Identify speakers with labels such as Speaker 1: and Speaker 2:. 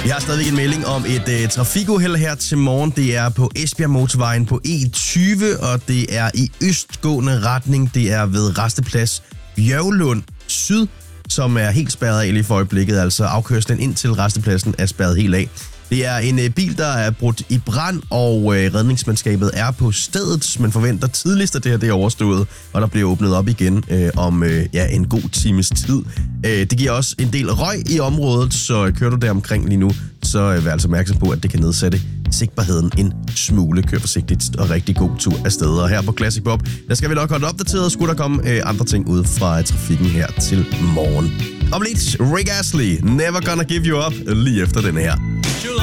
Speaker 1: Jeg har stadigvæk en melding om et trafikuheld her til morgen. Det er på Esbjerg Motorvejen på E20, og det er i østgående retning. Det er ved Rasteplads Bjørglund Syd, som er helt spærret af lige for øjeblikket. Altså afkørslen ind til rastepladsen er spærret helt af. Det er en bil, der er brudt i brand, og redningsmandskabet er på stedet. Man forventer tidligst, at det her det er overstået, og der bliver åbnet op igen om en god times tid. Det giver også en del røg i området, så kører du der omkring lige nu, så vær altså opmærksom på, at det kan nedsætte sigtbarheden en smule. Kør forsigtigt og rigtig god tur afsted. Og her på Classic Bob, der skal vi nok holde opdateret, skulle der komme andre ting ud fra trafikken her til morgen. Om lidt, Rick Astley, Never Gonna Give You Up, lige efter den her.